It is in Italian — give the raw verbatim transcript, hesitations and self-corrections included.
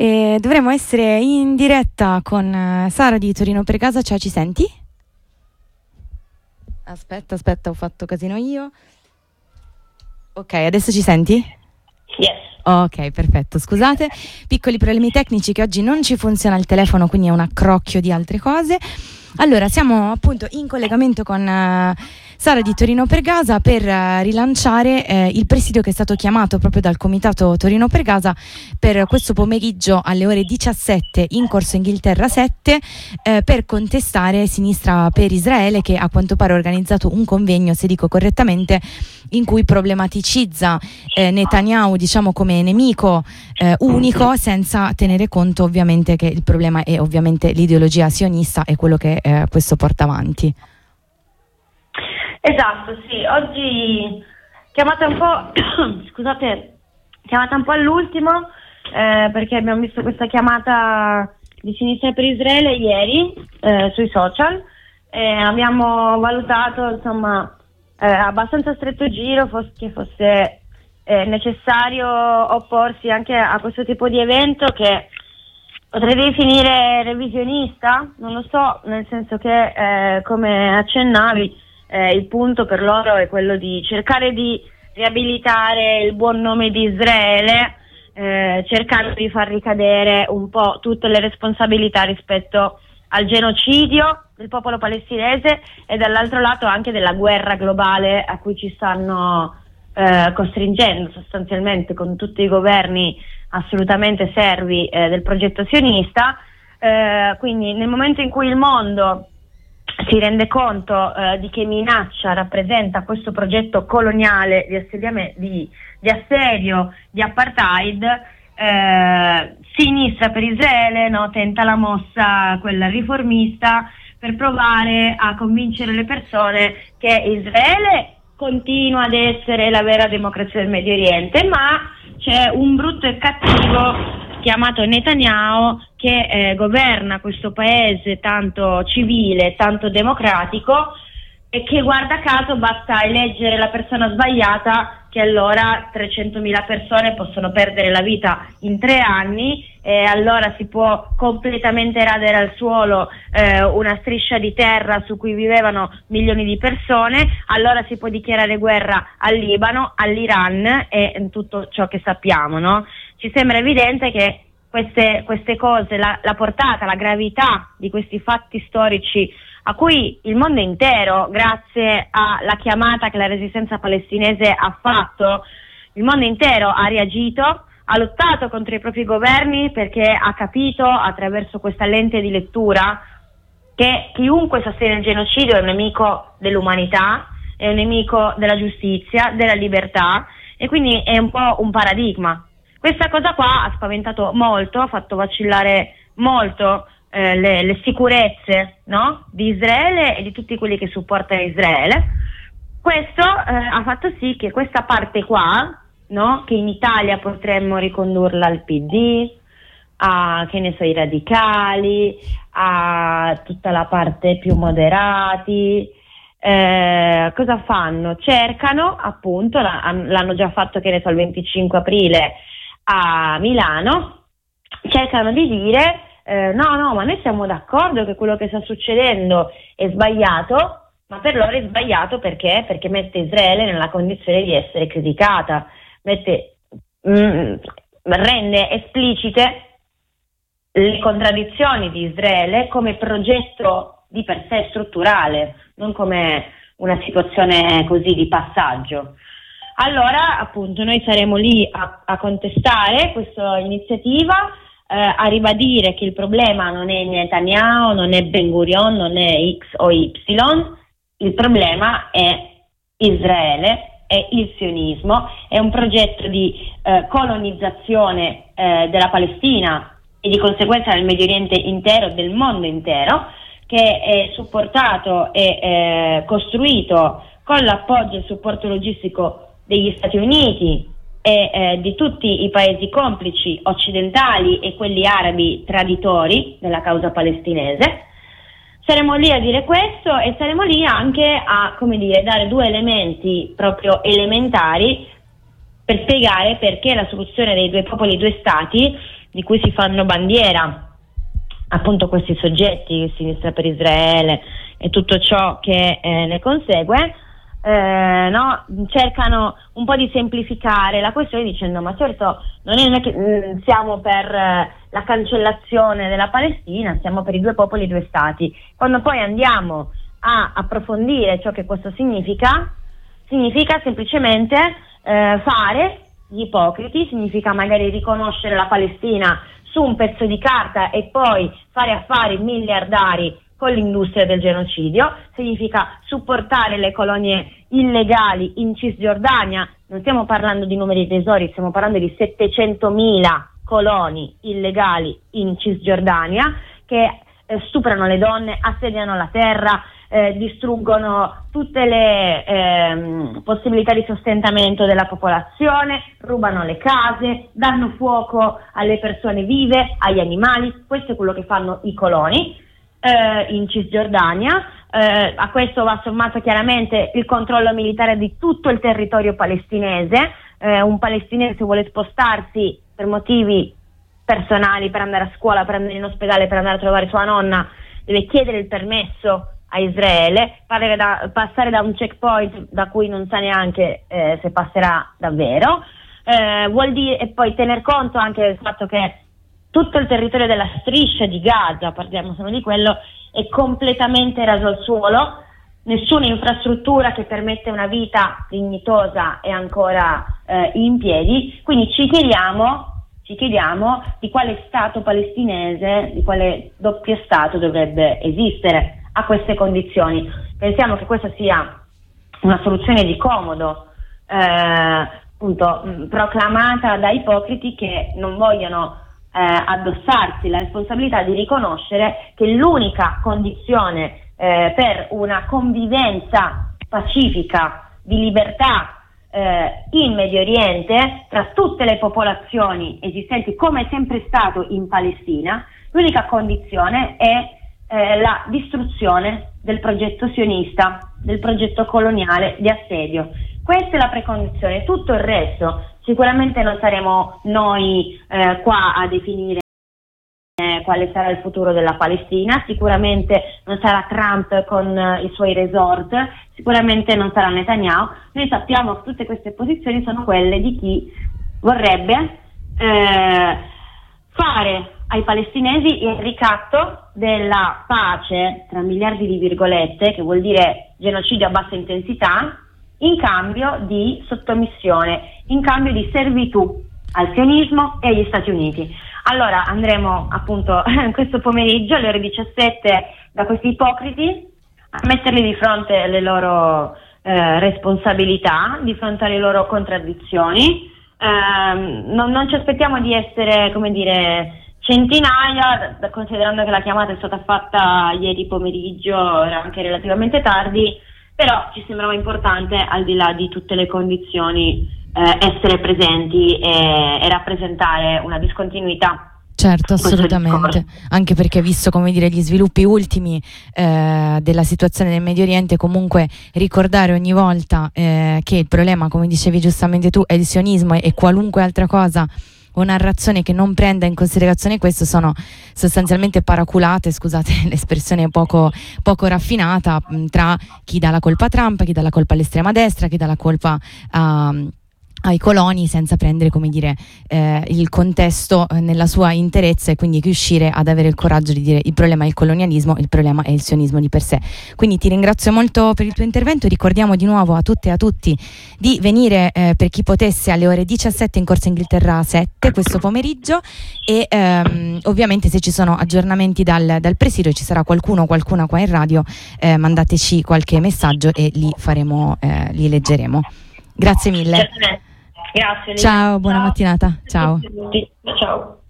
E dovremmo essere in diretta con Sara di Torino per Casa. Ciao, ci senti? Aspetta, aspetta, ho fatto casino io. Ok, adesso ci senti? Yes. Ok, perfetto, scusate, piccoli problemi tecnici che oggi non ci funziona il telefono, quindi è un accrocchio di altre cose. Allora, siamo appunto in collegamento con uh, Sara di Torino per Gaza per uh, rilanciare uh, il presidio che è stato chiamato proprio dal Comitato Torino per Gaza per questo pomeriggio alle ore diciassette in Corso Inghilterra sette uh, per contestare Sinistra per Israele, che a quanto pare ha organizzato un convegno, se dico correttamente, in cui problematicizza eh, Netanyahu, diciamo, come nemico eh, unico, senza tenere conto ovviamente che il problema è ovviamente l'ideologia sionista e quello che eh, questo porta avanti. Esatto, sì, oggi chiamata un po' scusate, chiamata un po' all'ultimo eh, perché abbiamo visto questa chiamata di Sinistra per Israele ieri eh, sui social e abbiamo valutato, insomma, eh, abbastanza stretto giro fosse, che fosse eh, necessario opporsi anche a questo tipo di evento che potrei definire revisionista, non lo so, nel senso che eh, come accennavi eh, il punto per loro è quello di cercare di riabilitare il buon nome di Israele, eh, cercando di far ricadere un po' tutte le responsabilità rispetto al genocidio del popolo palestinese e dall'altro lato anche della guerra globale a cui ci stanno eh, costringendo sostanzialmente con tutti i governi assolutamente servi eh, del progetto sionista. Eh, quindi nel momento in cui il mondo si rende conto eh, di che minaccia rappresenta questo progetto coloniale di, assediame- di, di assedio, di apartheid, eh, Sinistra per Israele no, tenta la mossa, quella riformista, per provare a convincere le persone che Israele continua ad essere la vera democrazia del Medio Oriente, ma c'è un brutto e cattivo chiamato Netanyahu che eh, governa questo paese tanto civile, tanto democratico, e che guarda caso basta eleggere la persona sbagliata che allora trecentomila persone possono perdere la vita in tre anni e allora si può completamente radere al suolo eh, una striscia di terra su cui vivevano milioni di persone, allora si può dichiarare guerra al Libano, all'Iran e tutto ciò che sappiamo, no? Ci sembra evidente che queste, queste cose, la, la portata, la gravità di questi fatti storici a cui il mondo intero, grazie alla chiamata che la resistenza palestinese ha fatto, il mondo intero ha reagito, ha lottato contro i propri governi perché ha capito attraverso questa lente di lettura che chiunque sostiene il genocidio è un nemico dell'umanità, è un nemico della giustizia, della libertà, e quindi è un po' un paradigma. Questa cosa qua ha spaventato molto, ha fatto vacillare molto Eh, le, le sicurezze, no? Di Israele e di tutti quelli che supportano Israele. Questo eh, ha fatto sì che questa parte qua, no? Che in Italia potremmo ricondurla al P D, a, che ne so, i radicali, a tutta la parte più moderati, eh, cosa fanno? Cercano appunto, la, l'hanno già fatto, che ne so, il venticinque aprile a Milano, cercano di dire Eh, no, no, ma noi siamo d'accordo che quello che sta succedendo è sbagliato, ma per loro è sbagliato perché? Perché mette Israele nella condizione di essere criticata, mette, mm, rende esplicite le contraddizioni di Israele come progetto di per sé strutturale, non come una situazione così di passaggio. Allora, appunto, noi saremo lì a, a contestare questa iniziativa, Eh, a ribadire che il problema non è Netanyahu, non è Ben Gurion, non è X o Y, il problema è Israele, è il sionismo, è un progetto di eh, colonizzazione eh, della Palestina e di conseguenza del Medio Oriente intero, del mondo intero, che è supportato e eh, costruito con l'appoggio e il supporto logistico degli Stati Uniti e eh, di tutti i paesi complici occidentali e quelli arabi traditori della causa palestinese. Saremo lì a dire questo e saremo lì anche a, come dire, dare due elementi proprio elementari per spiegare perché la soluzione dei due popoli, due stati di cui si fanno bandiera appunto questi soggetti, Sinistra per Israele e tutto ciò che eh, ne consegue, eh, no? cercano un po' di semplificare la questione dicendo ma certo non è che mh, siamo per eh, la cancellazione della Palestina, siamo per i due popoli e due stati. Quando poi andiamo a approfondire ciò che questo significa, significa semplicemente eh, fare gli ipocriti, significa magari riconoscere la Palestina su un pezzo di carta e poi fare affari miliardari con l'industria del genocidio, significa supportare le colonie illegali in Cisgiordania. Non stiamo parlando di numeri tesori, stiamo parlando di settecentomila coloni illegali in Cisgiordania che eh, stuprano le donne, assediano la terra, eh, distruggono tutte le ehm, possibilità di sostentamento della popolazione, rubano le case, danno fuoco alle persone vive, agli animali. Questo è quello che fanno i coloni eh, in Cisgiordania. Eh, a questo va sommato chiaramente il controllo militare di tutto il territorio palestinese. Eh, un palestinese se vuole spostarsi per motivi personali, per andare a scuola, per andare in ospedale, per andare a trovare sua nonna, deve chiedere il permesso a Israele, da, passare da un checkpoint da cui non sa neanche eh, se passerà davvero, eh, vuol dire, e poi tener conto anche del fatto che tutto il territorio della striscia di Gaza, parliamo solo di quello, è completamente raso al suolo, nessuna infrastruttura che permette una vita dignitosa è ancora eh, in piedi, quindi ci chiediamo Ci chiediamo di quale Stato palestinese, di quale doppio Stato dovrebbe esistere a queste condizioni. Pensiamo che questa sia una soluzione di comodo, eh, appunto, mh, proclamata da ipocriti che non vogliono eh, addossarsi la responsabilità di riconoscere che l'unica condizione eh, per una convivenza pacifica, di libertà, Eh, in Medio Oriente, tra tutte le popolazioni esistenti, come è sempre stato in Palestina, l'unica condizione è eh, la distruzione del progetto sionista, del progetto coloniale di assedio. Questa è la precondizione. Tutto il resto sicuramente non saremo noi eh, qua a definire quale sarà il futuro della Palestina, sicuramente non sarà Trump con uh, i suoi resort, sicuramente non sarà Netanyahu. Noi sappiamo che tutte queste posizioni sono quelle di chi vorrebbe eh, fare ai palestinesi il ricatto della pace, tra miliardi di virgolette, che vuol dire genocidio a bassa intensità, in cambio di sottomissione, in cambio di servitù al sionismo e agli Stati Uniti. Allora andremo appunto questo pomeriggio alle ore diciassette da questi ipocriti a metterli di fronte alle loro eh, responsabilità, di fronte alle loro contraddizioni. Eh, non, non ci aspettiamo di essere, come dire, centinaia, da, considerando che la chiamata è stata fatta ieri pomeriggio, era anche relativamente tardi, però ci sembrava importante, al di là di tutte le condizioni, Eh, essere presenti e, e rappresentare una discontinuità. Certo, assolutamente, anche perché visto, come dire, gli sviluppi ultimi eh, della situazione nel Medio Oriente, comunque ricordare ogni volta eh, che il problema, come dicevi giustamente tu, è il sionismo e, e qualunque altra cosa o narrazione che non prenda in considerazione questo sono sostanzialmente paraculate, scusate l'espressione poco, poco raffinata, mh, tra chi dà la colpa a Trump, chi dà la colpa all'estrema destra, chi dà la colpa a ai coloni, senza prendere, come dire, eh, il contesto eh, nella sua interezza, e quindi riuscire ad avere il coraggio di dire il problema è il colonialismo, il problema è il sionismo di per sé. Quindi ti ringrazio molto per il tuo intervento. Ricordiamo di nuovo a tutte e a tutti di venire eh, per chi potesse alle ore diciassette in Corso Inghilterra sette questo pomeriggio, e ehm, ovviamente se ci sono aggiornamenti dal, dal presidio, ci sarà qualcuno o qualcuna qua in radio, eh, mandateci qualche messaggio e li faremo, eh, li leggeremo. Grazie mille. Grazie. Ciao, buona Ciao. mattinata. Ciao. Ciao.